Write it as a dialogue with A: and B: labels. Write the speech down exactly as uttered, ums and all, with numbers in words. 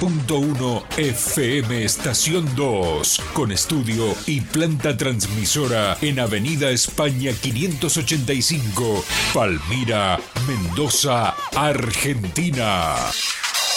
A: punto uno F M Estación dos, con estudio y planta transmisora en Avenida España quinientos ochenta y cinco, Palmira, Mendoza, Argentina.